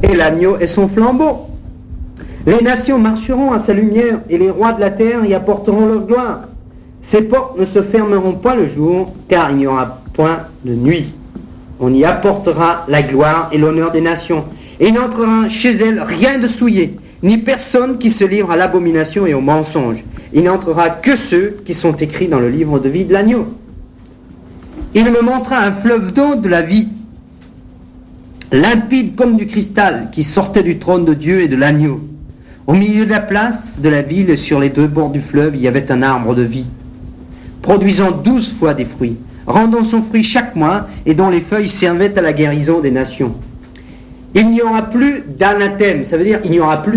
et l'agneau est son flambeau. Les nations marcheront à sa lumière, et les rois de la terre y apporteront leur gloire. Ses portes ne se fermeront point le jour, car il n'y aura point de nuit. On y apportera la gloire et l'honneur des nations. Et il n'entrera chez elles rien de souillé, ni personne qui se livre à l'abomination et au mensonge. Il n'entrera que ceux qui sont écrits dans le livre de vie de l'agneau. Il me montra un fleuve d'eau de la vie, limpide comme du cristal, qui sortait du trône de Dieu et de l'agneau. Au milieu de la place de la ville, et sur les deux bords du fleuve, il y avait un arbre de vie, produisant 12 fois des fruits, rendant son fruit chaque mois, et dont les feuilles servaient à la guérison des nations. Il n'y aura plus d'anathème, ça veut dire il n'y aura plus